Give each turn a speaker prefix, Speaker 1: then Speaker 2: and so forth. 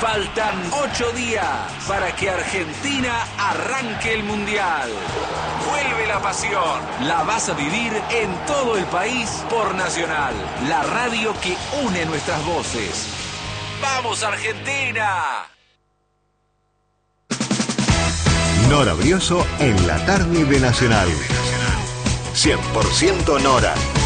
Speaker 1: Faltan 8 días para que Argentina arranque el Mundial. Vuelve la pasión. La vas a vivir en todo el país por Nacional, la radio que une nuestras voces. ¡Vamos, Argentina!
Speaker 2: Nora Brioso en la tarde de Nacional. 100% Nora.